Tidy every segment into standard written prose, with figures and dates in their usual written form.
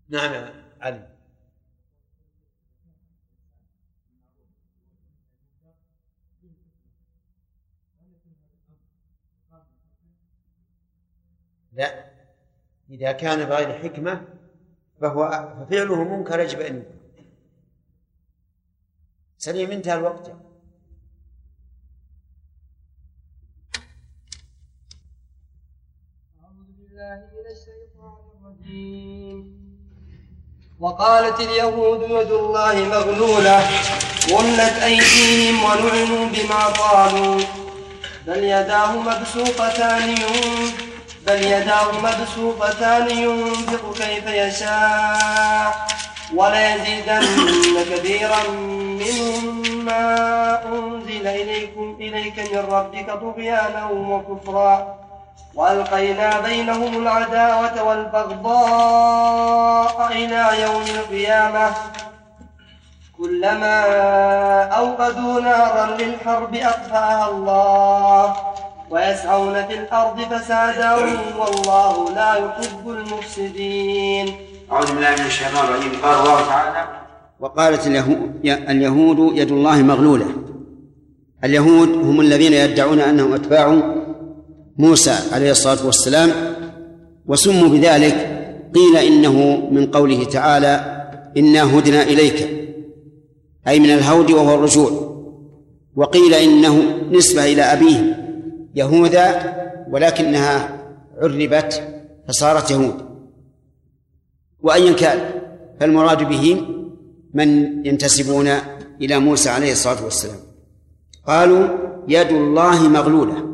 نعم يا علي. لا، إذا كان بغير حكمة ففعله منكر يجب أن ينكر. سليم، انتهى الوقت. أعوذ بالله من الشيطان الرجيم. وقالت اليهود يد الله مغلولة غلت أيديهم ولعنوا بما قالوا بل يداه مبسوطتان ينفق كيف يشاء وليزيدن كثيرا منهم ما أنزل إليك من ربك طغيانا وكفرا وألقينا بينهم العداوة والبغضاء إلى يوم القيامة كلما أوقدوا نارا للحرب أطفأها الله ويسعون في الأرض فسادا والله لا يحب المفسدين. أعوذ بالله من الشيطان الرجيم. قال الله تعالى: وقالت اليهود يد الله مغلولة. اليهود هم الذين يدعون أنهم أتباع موسى عليه الصلاة والسلام، وسموا بذلك. قيل إنه من قوله تعالى: إنا هدنا إليك، أي من الهود وهو الرجوع. وقيل إنه نسبة إلى أبيه يهوذا، ولكنها عربت فصارت يهود. وأيا كان فالمراد به من ينتسبون إلى موسى عليه الصلاة والسلام. قالوا يد الله مغلولة.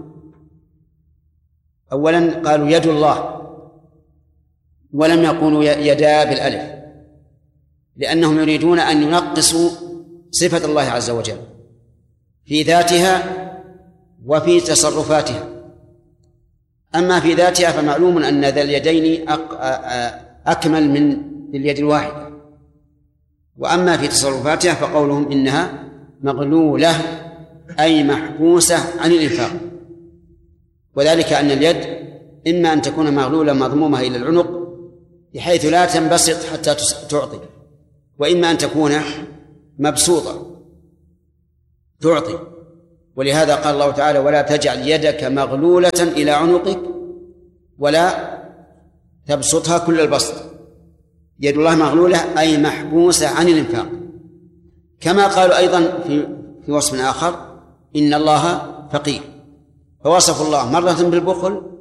أولا قالوا يد الله، ولم يقولوا يدا بالألف، لأنهم يريدون أن ينقصوا صفة الله عز وجل في ذاتها وفي تصرفاتها. أما في ذاتها فمعلوم أن ذا اليدين أكمل من اليد الواحدة. وأما في تصرفاتها فقولهم إنها مغلولة أي محبوسة عن الإنفاق، وذلك أن اليد إما أن تكون مغلولة مضمومة إلى العنق بحيث لا تنبسط حتى تعطي، وإما أن تكون مبسوطة تعطي. ولهذا قال الله تعالى: ولا تجعل يدك مغلولة إلى عنقك ولا تبسطها كل البسط. يد الله مغلولة أي محبوسة عن الإنفاق. كما قالوا أيضا في وصف آخر: إن الله فقير، فوصف الله مرة بالبخل